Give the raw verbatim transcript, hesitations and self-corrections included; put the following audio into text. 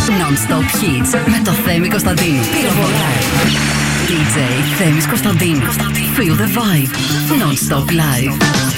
Non-stop hits με το Θέμη Κωνσταντίνου. ντι τζέι Θέμης Κωνσταντίνου. Feel the vibe. Non-stop live.